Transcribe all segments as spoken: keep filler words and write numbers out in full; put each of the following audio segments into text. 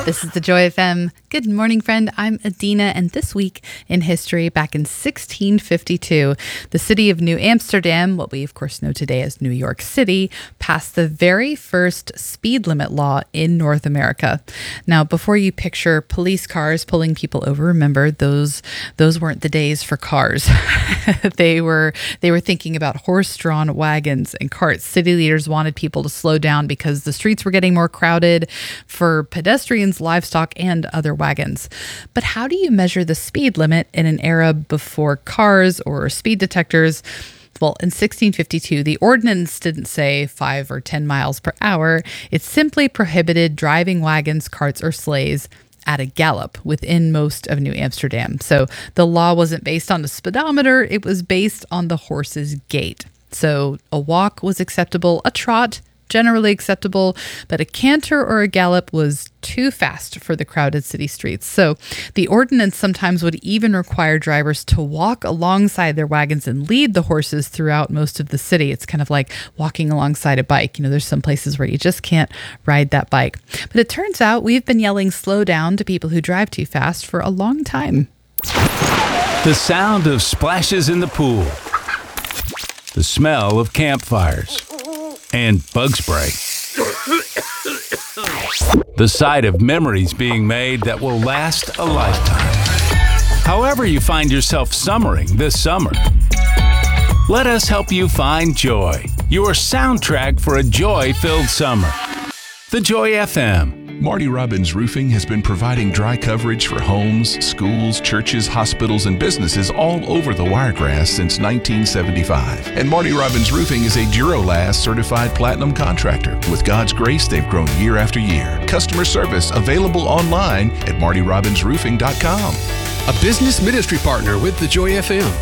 This is the Joy F M. Good morning, friend. I'm Adina, and this week in history, back in sixteen fifty-two, the city of New Amsterdam, what we of course know today as New York City, passed the very first speed limit law in North America. Now, before you picture police cars pulling people over, remember those those weren't the days for cars. they were they were thinking about horse-drawn wagons and carts. City leaders wanted people to slow down because the streets were getting more crowded for pedestrians, livestock, and other wagons. But how do you measure the speed limit in an era before cars or speed detectors? Well, in sixteen fifty-two, the ordinance didn't say five or ten miles per hour. It simply prohibited driving wagons, carts, or sleighs at a gallop within most of New Amsterdam. So the law wasn't based on the speedometer. It was based on the horse's gait. So a walk was acceptable, a trot generally acceptable, but a canter or a gallop was too fast for the crowded city streets. So the ordinance sometimes would even require drivers to walk alongside their wagons and lead the horses throughout most of the city. It's kind of like walking alongside a bike. You know, there's some places where you just can't ride that bike. But it turns out we've been yelling slow down to people who drive too fast for a long time. The sound of splashes in the pool. The smell of campfires. And bug spray. The sight of memories being made that will last a lifetime. However you find yourself summering this summer, let us help you find joy, your soundtrack for a joy-filled summer. The Joy F M. Marty Robbins Roofing has been providing dry coverage for homes, schools, churches, hospitals, and businesses all over the Wiregrass since nineteen seventy-five. And Marty Robbins Roofing is a Duralast certified platinum contractor. With God's grace, they've grown year after year. Customer service available online at marty robbins roofing dot com. A business ministry partner with the Joy F M.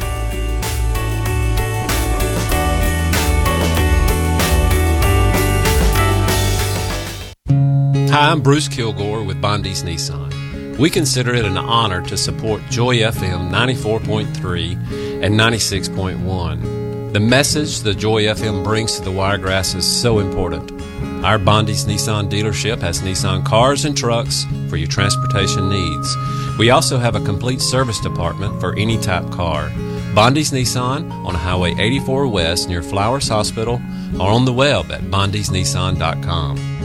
Hi, I'm Bruce Kilgore with Bondi's Nissan. We consider it an honor to support Joy F M ninety-four point three and ninety-six point one. The message the Joy F M brings to the Wiregrass is so important. Our Bondi's Nissan dealership has Nissan cars and trucks for your transportation needs. We also have a complete service department for any type car. Bondi's Nissan on Highway eighty-four West near Flowers Hospital or on the web at bondis nissan dot com.